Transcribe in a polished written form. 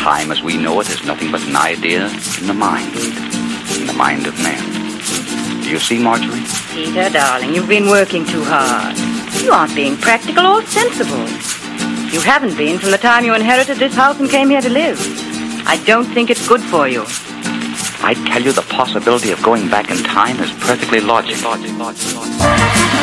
Time as we know it is nothing but an idea in the mind of man. Do you see, Marjorie? Peter, darling, you've been working too hard. You aren't being practical or sensible. You haven't been from the time you inherited this house and came here to live. I don't think it's good for you. I tell you, the possibility of going back in time is perfectly logical.